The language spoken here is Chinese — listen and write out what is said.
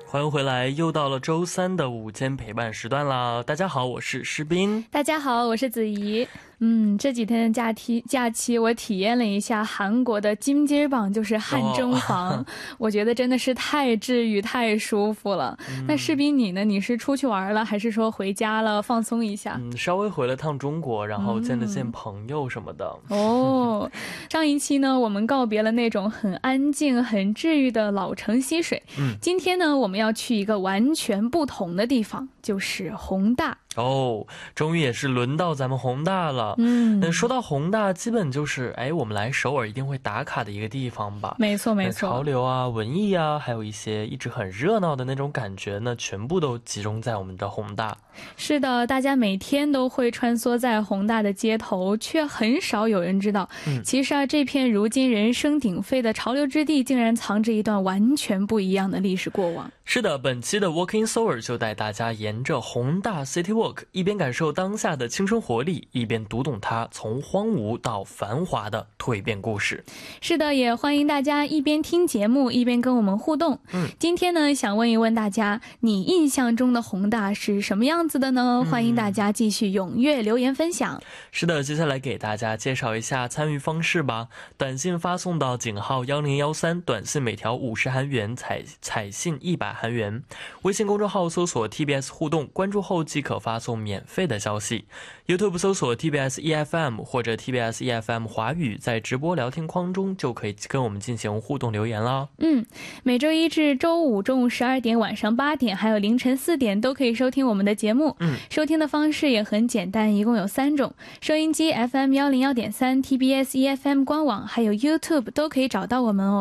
欢迎回来，又到了周三的午间陪伴时段啦。大家好，我是诗斌。 大家好，我是子怡。这几天的假期我体验了一下韩国的金鸡榜，就是汗蒸房，我觉得真的是太治愈太舒服了。那诗斌你呢？你是出去玩了还是说回家了放松一下？ 稍微回了趟中国，然后见了见朋友什么的。 上一期呢我们告别了那种很安静很治愈的老城溪水，今天呢我们要去一个完全不同的地方，就是弘大。 终于也是轮到咱们弘大了。说到弘大，基本就是我们来首尔一定会打卡的一个地方吧。 没错没错， 潮流啊、文艺啊，还有一些一直很热闹的那种感觉呢，全部都集中在我们的弘大。 是的，大家每天都会穿梭在弘大的街头，却很少有人知道，其实啊，这片如今人声鼎沸的潮流之地，竟然藏着一段完全不一样的历史过往。 是的，本期的 Walk in Seoul 就带大家沿着弘大 City Walk， 一边感受当下的青春活力，一边读懂它从荒芜到繁华的蜕变故事。 是的，也欢迎大家一边听节目一边跟我们互动。今天呢，想问一问大家，你印象中的弘大是什么样子的呢？欢迎大家继续踊跃留言分享。 是的，接下来给大家介绍一下参与方式吧。短信发送到井号1013，短信每条50韩元，彩信100韩元。微信公众号搜索 TBS 互动，关注后即可发送免费的消息。YouTube 搜索 TBS EFM 或者 TBS EFM 华语，在直播聊天框中就可以跟我们进行互动留言了。 每周一至周五中午12点、晚上8点还有凌晨4点都可以收听我们的节目。收听的方式也很简单，一共有3种，收音机 FM101.3、TBS EFM 官网还有 YouTube 都可以找到我们哦。